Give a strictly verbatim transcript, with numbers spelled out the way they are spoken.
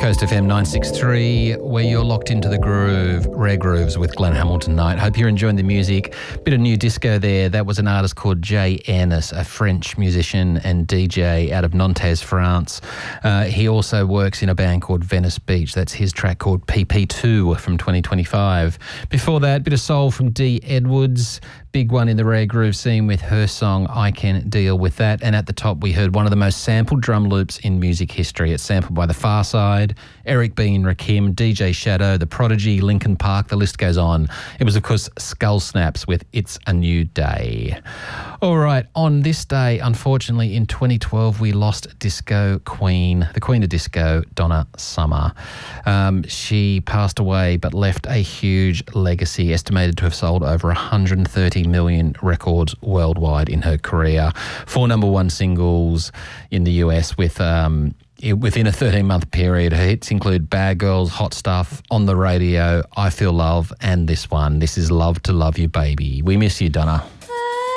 Coast F M nine sixty-three, where you're locked into the groove, Rare Grooves with Glenn Hamilton Knight. Hope you're enjoying the music. Bit of new disco there. That was an artist called Jay Ernest, a French musician and D J out of Nantes, France. Uh, he also works in a band called Venice Beach. That's his track called P P two from twenty twenty-five. Before that, bit of soul from Dee Edwards. Big one in the Rare Groove scene with her song I Can Deal With That. And at the top, we heard one of the most sampled drum loops in music history. It's sampled by The Pharcyde, Eric B. and Rakim, D J Shadow, The Prodigy, Linkin Park, the list goes on. It was, of course, Skull Snaps with It's a New Day. All right, on this day, unfortunately, in twenty twelve, we lost disco queen, the queen of disco, Donna Summer. Um, she passed away but left a huge legacy, estimated to have sold over one hundred thirty million records worldwide in her career. Four number one singles in the U S with um, within a thirteen-month period. Her hits include Bad Girls, Hot Stuff, On the Radio, I Feel Love, and this one. This is Love to Love You, Baby. We miss you, Donna.